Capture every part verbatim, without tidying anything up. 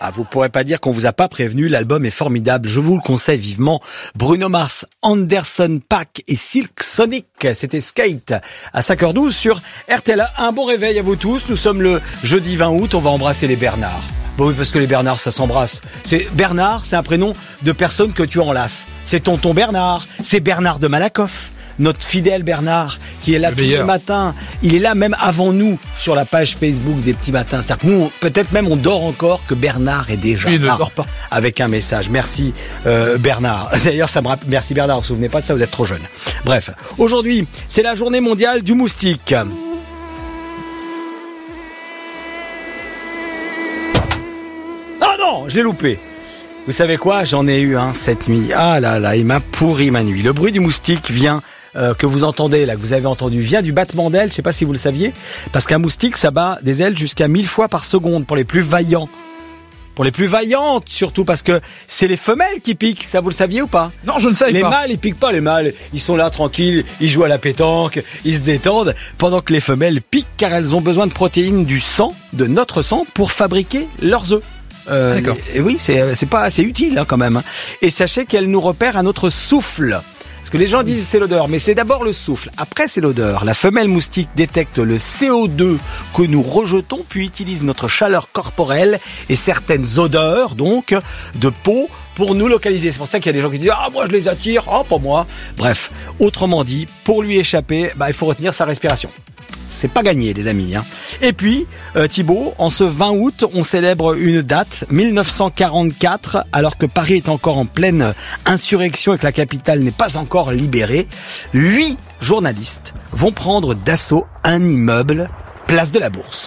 Ah, vous pourrez pas dire qu'on vous a pas prévenu, l'album est formidable, je vous le conseille vivement. Bruno Mars, Anderson .Paak et Silk Sonic, c'était Skate à cinq heures douze sur R T L. Un bon réveil à vous tous, nous sommes le jeudi vingt août, on va embrasser les Bernard. Bon oui, parce que les Bernard, ça s'embrasse. C'est Bernard, c'est un prénom de personne que tu enlaces. C'est tonton Bernard, c'est Bernard de Malakoff. Notre fidèle Bernard, qui est là le tous meilleur. Les matins. Il est là même avant nous, sur la page Facebook des petits matins. C'est-à-dire que nous, peut-être même on dort encore, que Bernard est déjà là. Il ne ah, dort pas. Avec un message. Merci euh, Bernard. D'ailleurs, ça me rappelle... Merci Bernard, vous vous souvenez pas de ça, vous êtes trop jeune. Bref, aujourd'hui, c'est la journée mondiale du moustique. Oh non, je l'ai loupé. Vous savez quoi, j'en ai eu un cette nuit. Ah là là, il m'a pourri ma nuit. Le bruit du moustique vient, euh, que vous entendez là, que vous avez entendu, vient du battement d'ailes. Je sais pas si vous le saviez, parce qu'un moustique, ça bat des ailes jusqu'à mille fois par seconde pour les plus vaillants. Pour les plus vaillantes, surtout, parce que c'est les femelles qui piquent. Ça, vous le saviez ou pas? Non, je ne savais les pas. Les mâles, ils piquent pas, les mâles. Ils sont là tranquilles, ils jouent à la pétanque, ils se détendent, pendant que les femelles piquent, car elles ont besoin de protéines du sang, de notre sang, pour fabriquer leurs œufs. Euh, D'accord. Et oui, c'est c'est pas assez utile hein, quand même. Et sachez qu'elle nous repère à notre souffle. Parce que les gens disent c'est l'odeur, mais c'est d'abord le souffle. Après c'est l'odeur. La femelle moustique détecte le C O deux que nous rejetons, puis utilise notre chaleur corporelle et certaines odeurs donc de peau pour nous localiser. C'est pour ça qu'il y a des gens qui disent ah moi je les attire, ah pas moi. Bref, autrement dit, pour lui échapper, bah il faut retenir sa respiration. C'est pas gagné, les amis. Hein. Et puis, euh, Thibaut, en ce vingt août, on célèbre une date, mille neuf cent quarante-quatre, alors que Paris est encore en pleine insurrection et que la capitale n'est pas encore libérée. Huit journalistes vont prendre d'assaut un immeuble, place de la Bourse.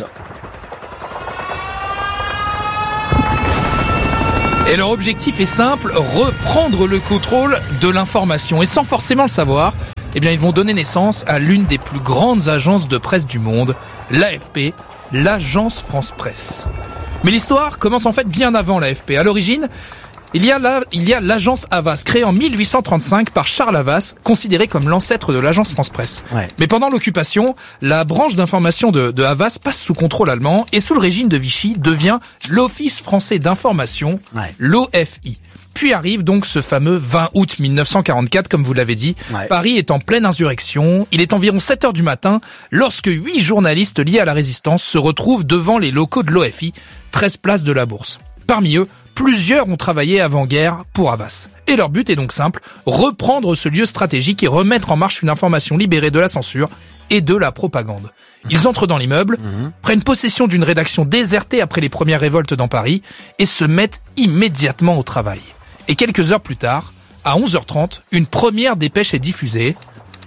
Et leur objectif est simple, reprendre le contrôle de l'information. Et sans forcément le savoir, eh bien, ils vont donner naissance à l'une des plus grandes agences de presse du monde, l'A F P, l'Agence France Presse. Mais l'histoire commence en fait bien avant l'A F P. À l'origine, il y a la, il y a l'agence Havas, créée en mille huit cent trente-cinq par Charles Havas, considérée comme l'ancêtre de l'Agence France Presse. Ouais. Mais pendant l'occupation, la branche d'information de, de Havas passe sous contrôle allemand et sous le régime de Vichy devient l'Office français d'information, ouais. l'O F I. Puis arrive donc ce fameux vingt août mille neuf cent quarante-quatre, comme vous l'avez dit. Ouais. Paris est en pleine insurrection. Il est environ sept heures du matin lorsque huit journalistes liés à la résistance se retrouvent devant les locaux de l'O F I, treize place de la Bourse. Parmi eux, plusieurs ont travaillé avant-guerre pour Havas. Et leur but est donc simple, reprendre ce lieu stratégique et remettre en marche une information libérée de la censure et de la propagande. Ils entrent dans l'immeuble, mmh. prennent possession d'une rédaction désertée après les premières révoltes dans Paris et se mettent immédiatement au travail. Et quelques heures plus tard, à onze heures trente, une première dépêche est diffusée.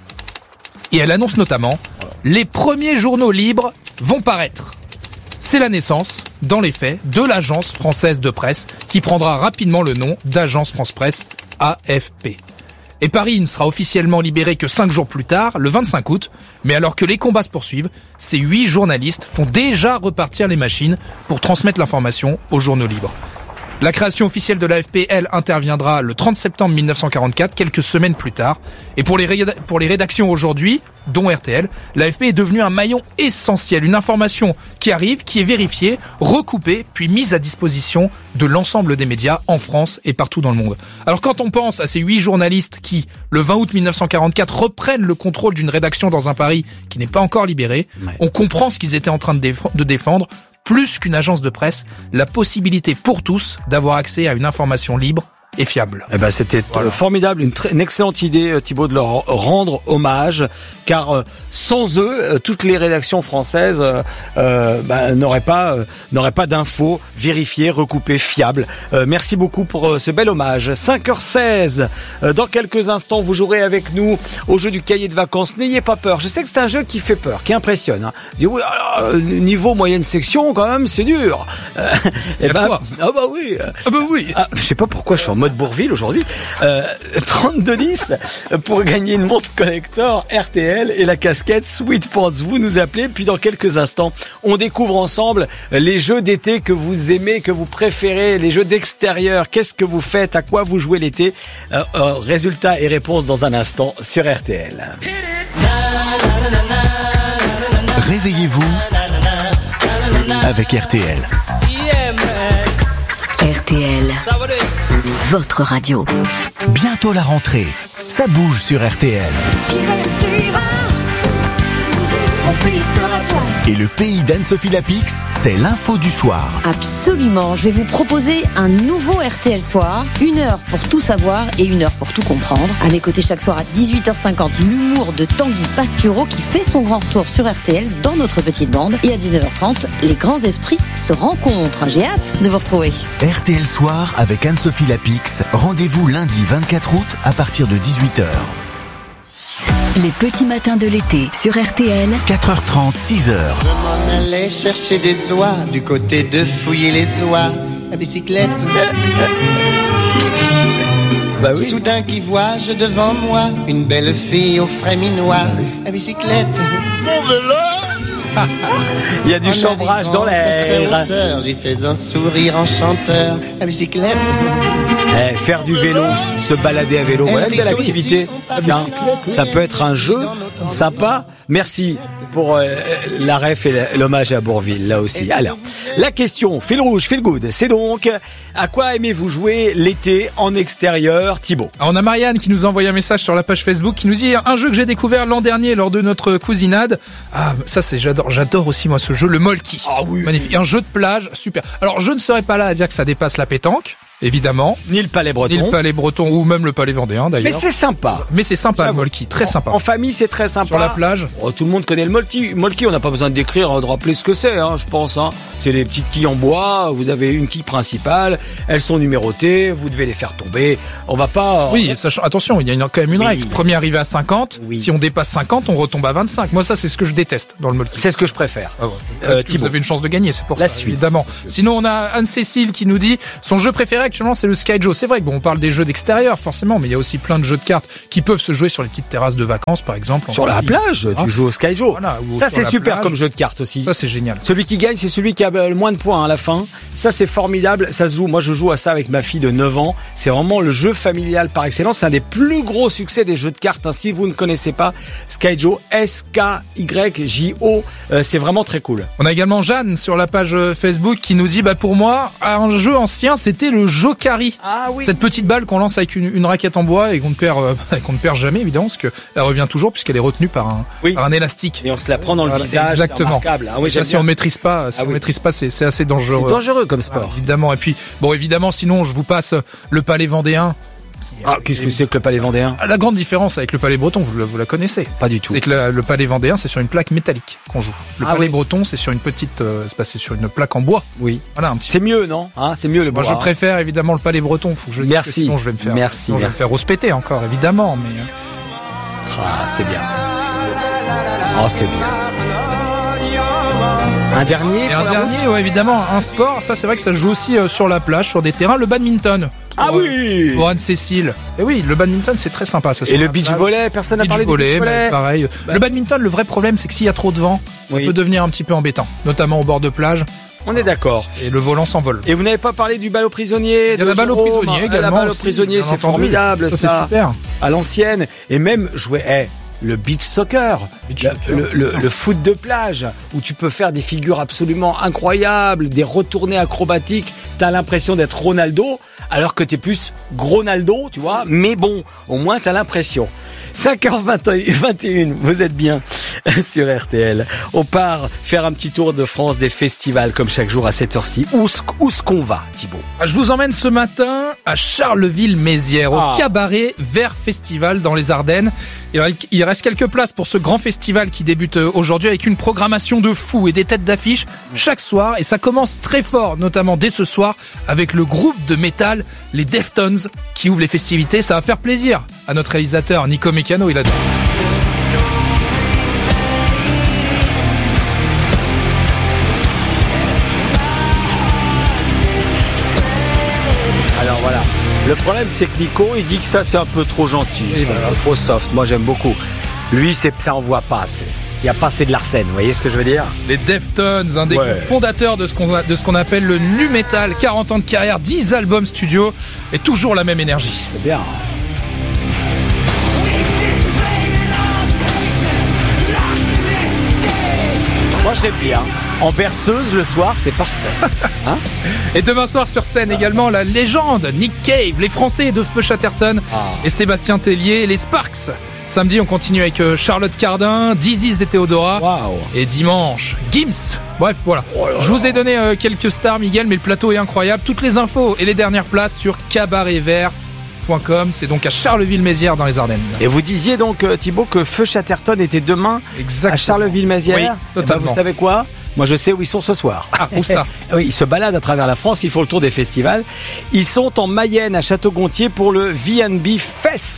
Et elle annonce notamment « Les premiers journaux libres vont paraître ». C'est la naissance, dans les faits, de l'Agence française de presse, qui prendra rapidement le nom d'Agence France Presse, A F P. Et Paris ne sera officiellement libéré que cinq jours plus tard, le vingt-cinq août, mais alors que les combats se poursuivent, ces huit journalistes font déjà repartir les machines pour transmettre l'information aux journaux libres. La création officielle de l'A F P, elle, interviendra le trente septembre mille neuf cent quarante-quatre, quelques semaines plus tard. Et pour les, réda- pour les rédactions aujourd'hui, dont R T L, l'A F P est devenue un maillon essentiel, une information qui arrive, qui est vérifiée, recoupée, puis mise à disposition de l'ensemble des médias en France et partout dans le monde. Alors quand on pense à ces huit journalistes qui, le vingt août mille neuf cent quarante-quatre, reprennent le contrôle d'une rédaction dans un Paris qui n'est pas encore libéré, ouais. on comprend ce qu'ils étaient en train de, déf- de défendre. Plus qu'une agence de presse, la possibilité pour tous d'avoir accès à une information libre et fiable. Eh ben, c'était voilà. formidable, une, très, une excellente idée, Thibaut, de leur rendre hommage, car euh, sans eux, euh, toutes les rédactions françaises euh, euh, bah, n'auraient pas, euh, n'auraient pas d'infos vérifiées, recoupées, fiables. Euh, merci beaucoup pour euh, ce bel hommage. cinq heures seize, euh, dans quelques instants, vous jouerez avec nous au jeu du cahier de vacances. N'ayez pas peur. Je sais que c'est un jeu qui fait peur, qui impressionne. Hein. Dis oui, alors, niveau moyenne section, quand même, c'est dur. Euh, et ben, ah bah oui. Ah bah oui. Ah, je sais pas pourquoi je suis en mode Bourville aujourd'hui. Euh, trente-deux dix pour gagner une montre collector R T L et la casquette Sweet Pants. Vous nous appelez, puis dans quelques instants, on découvre ensemble les jeux d'été que vous aimez, que vous préférez, les jeux d'extérieur. Qu'est-ce que vous faites? À quoi vous jouez l'été? euh, euh, Résultats et réponses dans un instant sur R T L. Réveillez-vous avec R T L. R T L, votre radio. Bientôt la rentrée, ça bouge sur R T L. Et le pays d'Anne-Sophie Lapix, c'est l'info du soir. Absolument, je vais vous proposer un nouveau R T L Soir. Une heure pour tout savoir et une heure pour tout comprendre. À mes côtés chaque soir à dix-huit heures cinquante, l'humour de Tanguy Pastureau qui fait son grand retour sur R T L dans notre petite bande. Et à dix-neuf heures trente, les grands esprits se rencontrent. J'ai hâte de vous retrouver. R T L Soir avec Anne-Sophie Lapix. Rendez-vous lundi vingt-quatre août à partir de dix-huit heures. Les petits matins de l'été sur R T L. quatre heures trente, six heures. Je m'en allais chercher des oies du côté de fouiller les oies. La bicyclette. Bah oui. Soudain qui vois-je devant moi une belle fille au frais minois. La bicyclette. Mon vélo. Il y a du chambrage dans l'air. J'y fais un sourire enchanteur. La bicyclette. Eh, faire du vélo, se balader à vélo, voilà une belle activité. Tiens, ça peut être un jeu sympa. Merci pour euh, la ref et l'hommage à Bourville, là aussi. Alors, la question, fil rouge, fil good, c'est donc, à quoi aimez-vous jouer l'été en extérieur, Thibaut? Alors, on a Marianne qui nous a envoyé un message sur la page Facebook qui nous dit un jeu que j'ai découvert l'an dernier lors de notre cousinade. Ah, ça c'est, j'adore, j'adore aussi moi ce jeu, le Molki. Ah oui. Magnifique. Un jeu de plage, super. Alors, je ne serais pas là à dire que ça dépasse la pétanque. Évidemment. Ni le palais breton. Ni le palais breton ou même le palais vendéen d'ailleurs. Mais c'est sympa. Mais c'est sympa le Molki, très sympa. En, en famille, c'est très sympa. Sur la plage. Oh, tout le monde connaît le Molki. Molki, on n'a pas besoin de décrire, de rappeler ce que c'est, hein, je pense. Hein. C'est les petites quilles en bois. Vous avez une quille principale. Elles sont numérotées. Vous devez les faire tomber. On va pas. Oui, sachant, attention, il y a une, quand même une oui. règle. Premier arrivé à cinquante. Oui. Si on dépasse cinquante, on retombe à vingt-cinq. Moi, ça, c'est ce que je déteste dans le Molki. C'est ce que je préfère. Ah ouais. Euh, Vous avez une chance de gagner, c'est pour la ça, suite. Évidemment. Sinon, on a Anne-Cécile qui nous dit son jeu préféré actuellement, c'est le Sky Joe. C'est vrai que bon, on parle des jeux d'extérieur, forcément, mais il y a aussi plein de jeux de cartes qui peuvent se jouer sur les petites terrasses de vacances, par exemple. Sur la plage, Ah. tu joues au Sky Joe. Voilà, ou ça, sur c'est la super plage. comme jeu de cartes aussi. Ça, c'est génial. Celui qui gagne, c'est celui qui a le moins de points à la fin. Ça, c'est formidable. Ça se joue. Moi, je joue à ça avec ma fille de neuf ans. C'est vraiment le jeu familial par excellence. C'est un des plus gros succès des jeux de cartes. Hein. Si vous ne connaissez pas Sky Joe, S K Y J O, euh, c'est vraiment très cool. On a également Jeanne sur la page Facebook qui nous dit, bah, pour moi, un jeu ancien, c'était le Jokari. Ah oui. Cette petite balle qu'on lance avec une, une raquette en bois et qu'on ne perd, euh, qu'on ne perd jamais, évidemment, parce que elle revient toujours puisqu'elle est retenue par un, Oui. par un élastique. Et on se la prend dans le Voilà, visage. exactement. C'est remarquable. Ah oui, ça, j'aime si bien. on ne maîtrise pas, si Ah on oui. maîtrise pas, c'est, c'est assez dangereux. C'est dangereux comme Voilà, sport. évidemment. Et puis, bon, évidemment, sinon, je vous passe le palais vendéen. Ah, qu'est-ce que c'est que le palais vendéen? La grande différence avec le palais breton, vous, la- vous la connaissez. Pas du tout. C'est que le, le palais vendéen, c'est sur une plaque métallique qu'on joue. Le Ah palais oui. breton, c'est sur une petite, euh, c'est pas- c'est sur une plaque en bois. Oui. Voilà, un petit. C'est mieux, non? Hein, c'est mieux le bois. Moi, je hein. préfère évidemment le palais breton. Faut que je dise Merci. que sinon, je vais me faire. Merci, sinon, je vais me merci. faire rouspéter encore, évidemment. Mais euh, Ah, c'est bien. Oh, c'est bien. Un dernier et pour un la dernier, route ouais, évidemment, un sport. Ça, c'est vrai que ça se joue aussi euh, sur la plage, sur des terrains. Le badminton. Ah Pour, euh, oui. Pour Anne-Cécile. Et oui, le badminton, c'est très sympa. Ça, sur Et le la beach plage. volley, personne n'a Beach parlé volley, du beach mais volley. pareil. Bah- Le badminton, le vrai problème, c'est que s'il y a trop de vent, ça Oui. peut devenir un petit peu embêtant, notamment au bord de plage. On est d'accord. Et le volant s'envole. Et vous n'avez pas parlé du bal aux prisonniers? Il y a de la balle aux Jérôme. prisonniers Ah, également. La balle aux aussi, prisonniers, bien c'est entendu. formidable, Ça, ça. c'est super. À l'ancienne. Et même jouer, eh, le beach soccer. Beach Le, soccer. le, le- le foot de plage, où tu peux faire des figures absolument incroyables, des retournées acrobatiques. T'as l'impression d'être Ronaldo, alors que t'es plus Gronaldo, tu vois. Mais bon, au moins t'as l'impression. cinq heures vingt et une, vous êtes bien sur R T L. On part faire un petit tour de France des festivals comme chaque jour à cette heure-ci. Où est-ce où est-ce qu'on va, Thibaut? Ah, Je vous emmène ce matin à Charleville-Mézières, Ah. au cabaret Vert Festival dans les Ardennes. Il il reste quelques places pour ce grand festival qui débute aujourd'hui avec une programmation de fou et des têtes d'affiche chaque soir. Et ça commence très fort, notamment dès ce soir, avec le groupe de métal, les Deftones, qui ouvre les festivités. Ça va faire plaisir à notre réalisateur Nico Mécano, il adore. Alors voilà. Le problème, c'est que Nico, il dit que ça, c'est un peu trop gentil. Et Voilà, voilà. trop soft. Moi, j'aime beaucoup. Lui, c'est, ça en voit pas assez. Il n'y a pas assez de l'arsène, vous voyez ce que je veux dire? Les Deftones, un des Ouais. groupes fondateurs de ce qu'on a- de ce qu'on appelle le nu metal, quarante ans de carrière, dix albums studio et toujours la même énergie. C'est bien. Moi, je l'aime bien. En berceuse le soir, c'est parfait. Hein? Et demain soir sur scène également la légende Nick Cave, les Français de Feu Chatterton Ah. et Sébastien Tellier, les Sparks. Samedi, on continue avec euh, Charlotte Cardin, Dizzy et Théodora. Waouh. Et dimanche, Gims. Bref, voilà. Je vous ai donné euh, quelques stars, Miguel, mais le plateau est incroyable. Toutes les infos et les dernières places sur cabaret vert point com. C'est donc à Charleville-Mézières dans les Ardennes. Et vous disiez donc, euh, Thibaut, que Feu Chatterton était demain Exactement. à Charleville-Mézières. Oui, Eh ben, totalement. vous savez quoi? Moi, je sais où ils sont ce soir. Ah, où ça? Oui, ils se baladent à travers la France, ils font le tour des festivals. Ils sont en Mayenne, à Château-Gontier, pour le V and B Fest.